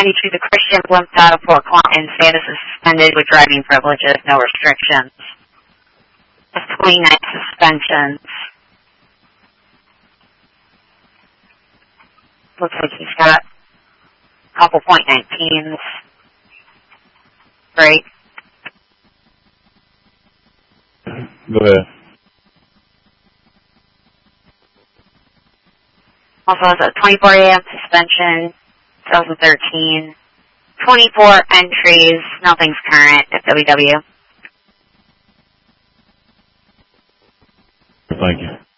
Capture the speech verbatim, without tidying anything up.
ninety-two, the Christian blimped out of Fort Clinton. Status is suspended with driving privileges, no restrictions. That's twenty-nine suspensions. Looks like he's got a couple point nineteens. Great. Go ahead. Also has a twenty-four A M suspension, twenty thirteen. twenty-four entries, nothing's current at W W. Thank you.